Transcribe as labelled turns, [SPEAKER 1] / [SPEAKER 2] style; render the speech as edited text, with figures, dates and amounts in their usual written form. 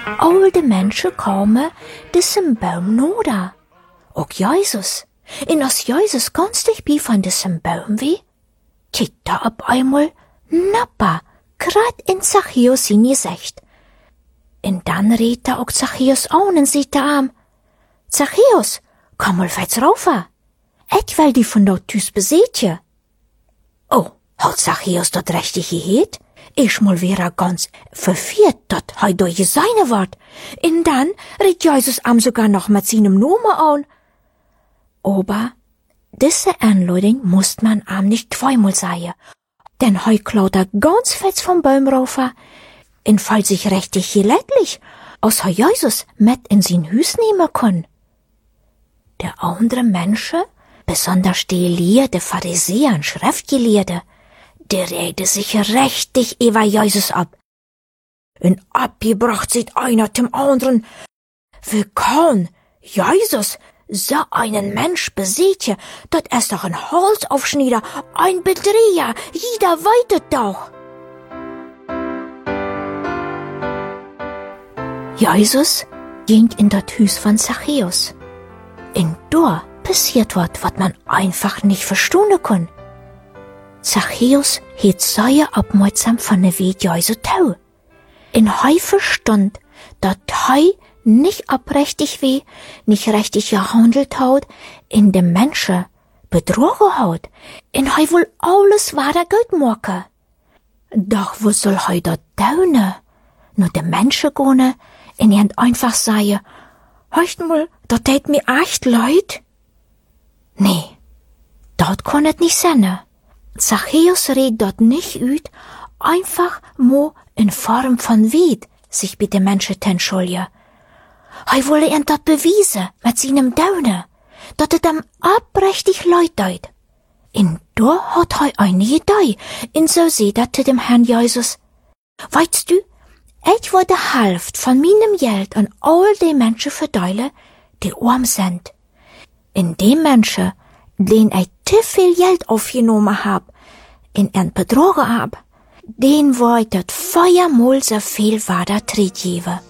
[SPEAKER 1] al de mensen komen diesem Baum noda. Ook Jezus. En als Jezus ganz dichtbij van diesem Baum wie, kijkt da op einmal Nappa, grad in Zachäus zijn gezicht. En dan redt da ook Zachäus aan en ziet da aan, Zachäus, komm mal feits raufer. Ich will die von dort thuis beseetje. Oh, hat Zachäus dort richtig geheet? Ich mal wäre ganz verwirrt, dat hei durch seine Wort. Und dann redt Jesus am sogar noch mit seinem Namen an. Aber diese Anleitung musst man am nicht zweimal sagen, denn hei klaut ganz fest vom Baum raufer und fällt sich richtig geleglich, als hei Jesus mit in sein Hüs nehmen kann. Der andere Menschen, besonders die Lehre, Pharisäer und Schriftgelehrte, der rede sich richtig über Jesus ab. Und abgebracht sieht einer zum anderen, wie kann Jesus so einen Mensch besiegen, dat ist doch ein Holzaufschneider, ein Bedreher, jeder weitet doch. Jesus ging in das Hüs von Zachäus. In da passiert wat man einfach nicht verstehen kann. Zachäus het sehr aufmerksam von der Weg Jesu tau. In hei verstand, dat hei nicht abrechtig wie, nicht richtig gehandelt hat, in dem Menschen betrogen hat, in hei wohl alles wahre gut machen. Doch wo soll hei dat taune? Nur dem Menschen gehen, in ihn einfach sagen, heucht mal, dat tät mir echt leid? Nee, dat kann et nicht sein. Zachäus redt dort nicht üt, einfach mo in Form von Wied sich mit den Menschen zu entschuldigen. Hei wolle ihn dat bewiesen mit seinem Daune, dat et am abrechtig leid deut. In da hat hei eine Idee, in so seht er zu dem Herrn Jesus. Weißt du, ich will die Hälfte von meinem Geld an all die Menschen verteilen, die arm sind. In den Menschen, denen ich zu viel Geld aufgenommen hab, in einen betrogen hab, den wollt das 4-mal so viel weiter geben.